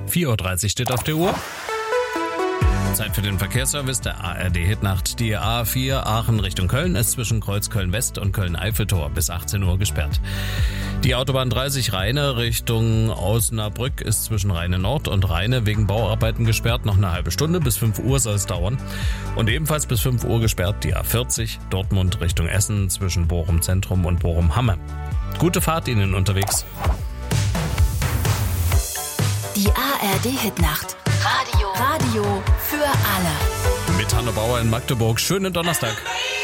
4:30 Uhr steht auf der Uhr. Zeit für den Verkehrsservice der ARD-Hitnacht. Die A4 Aachen Richtung Köln ist zwischen Kreuzköln-West und Köln-Eiffeltor bis 18 Uhr gesperrt. Die Autobahn 30 Rheine Richtung Osnabrück ist zwischen Rheine Nord und Rheine wegen Bauarbeiten gesperrt. Noch eine halbe Stunde, bis 5 Uhr soll es dauern. Und ebenfalls bis 5 Uhr gesperrt die A40 Dortmund Richtung Essen zwischen Bochum Zentrum und Bochum Hamme. Gute Fahrt Ihnen unterwegs. Die ARD-Hitnacht. Radio für alle. Mit Hanno Bauer in Magdeburg. Schönen Donnerstag.